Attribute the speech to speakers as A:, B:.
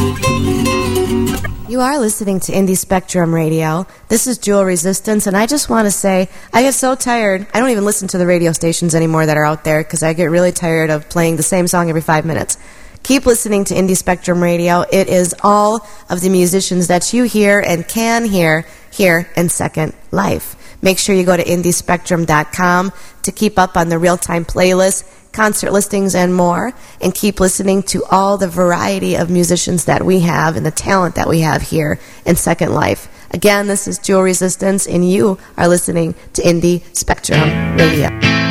A: You are listening to Indie Spectrum Radio. This is Jewel Resistance, and I just want to say, I get so tired. I don't even listen to the radio stations anymore that are out there because I get really tired of playing the same song every 5 minutes. Keep listening to Indie Spectrum Radio. It is all of the musicians that you hear and can hear here in Second Life. Make sure you go to indiespectrum.com to keep up on the real-time playlist, concert listings, and more, and keep listening to all the variety of musicians that we have and the talent that we have here in Second Life. Again, this is Jewel Resistance, and you are listening to Indie Spectrum Radio.